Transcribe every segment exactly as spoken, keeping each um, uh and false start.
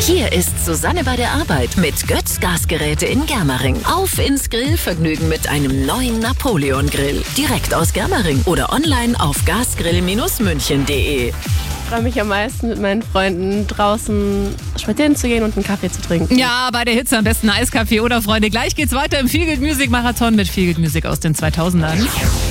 Hier ist Susanne bei der Arbeit mit Götz Gasgeräte in Germering. Auf ins Grillvergnügen mit einem neuen Napoleon-Grill. Direkt aus Germering oder online auf gasgrill München punkt de. Ich freue mich am meisten, mit meinen Freunden draußen spazieren zu gehen und einen Kaffee zu trinken. Ja, bei der Hitze am besten Eiskaffee, oder Freunde? Gleich geht's weiter im Feel Good Music Marathon mit Feel Good Music aus den zweitausendern.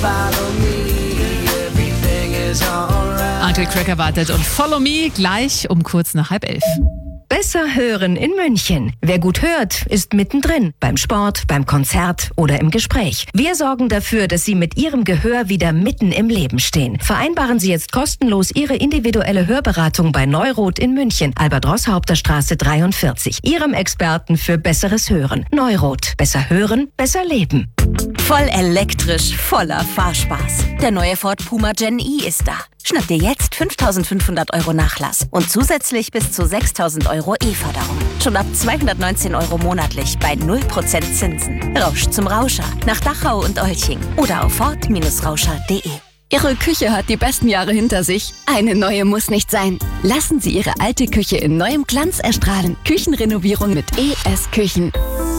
Uncle Cracker wartet und Follow Me gleich um kurz nach halb elf. Besser hören in München. Wer gut hört, ist mittendrin. Beim Sport, beim Konzert oder im Gespräch. Wir sorgen dafür, dass Sie mit Ihrem Gehör wieder mitten im Leben stehen. Vereinbaren Sie jetzt kostenlos Ihre individuelle Hörberatung bei Neuroth in München, Albert-Roßhaupter-Straße dreiundvierzig. Ihrem Experten für besseres Hören. Neuroth. Besser hören, besser leben. Voll elektrisch, voller Fahrspaß. Der neue Ford Puma Gen E ist da. Schnapp dir jetzt fünftausendfünfhundert Euro Nachlass und zusätzlich bis zu sechstausend Euro E-Förderung. Schon ab zweihundertneunzehn Euro monatlich bei null Prozent Zinsen. Rausch zum Rauscher nach Dachau und Olching oder auf ford Rauscher punkt de. Ihre Küche hat die besten Jahre hinter sich. Eine neue muss nicht sein. Lassen Sie Ihre alte Küche in neuem Glanz erstrahlen. Küchenrenovierung mit E S Küchen.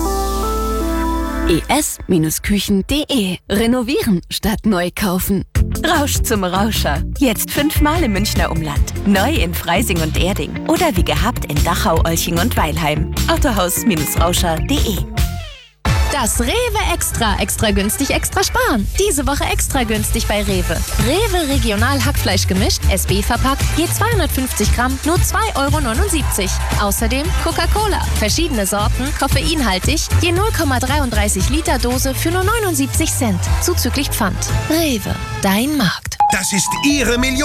e s Küchen punkt de. Renovieren statt neu kaufen. Rausch zum Rauscher. Jetzt fünfmal im Münchner Umland. Neu in Freising und Erding. Oder wie gehabt in Dachau, Olching und Weilheim. Autohaus Rauscher punkt de. Das Rewe Extra. Extra günstig, extra sparen. Diese Woche extra günstig bei Rewe. Rewe Regional Hackfleisch gemischt, S B verpackt, je zweihundertfünfzig Gramm, nur zwei Euro neunundsiebzig. Außerdem Coca-Cola. Verschiedene Sorten, koffeinhaltig, je null Komma dreiunddreißig Liter Dose für nur neunundsiebzig Cent. Zuzüglich Pfand. Rewe, dein Markt. Das ist Ihre Million.